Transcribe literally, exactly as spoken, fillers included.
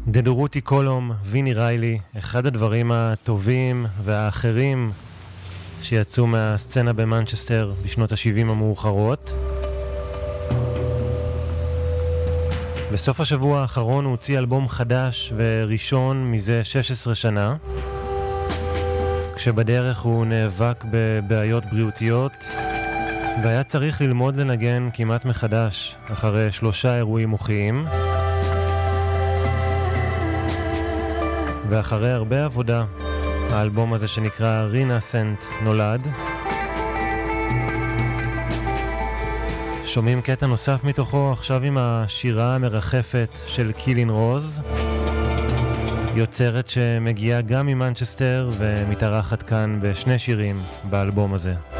דדורותי קולום, ויני ריילי, אחד הדברים הטובים והאחרים שיצאו מהסצנה במנצ'סטר בשנות ה-שבעים המאוחרות. בסוף השבוע האחרון הוא הוציא אלבום חדש וראשון מזה שש עשרה שנה, כשבדרך הוא נאבק בבעיות בריאותיות והיה צריך ללמוד לנגן כמעט מחדש אחרי שלושה אירועים מוחיים. ואחרי הרבה עבודה, האלבום הזה שנקרא רינאסנט נולד. שומעים קטע נוסף מתוכו עכשיו עם השירה המרחפת של קילין רוז, יוצרת שמגיעה גם ממנצ'סטר ומתארחת כאן בשני שירים באלבום הזה.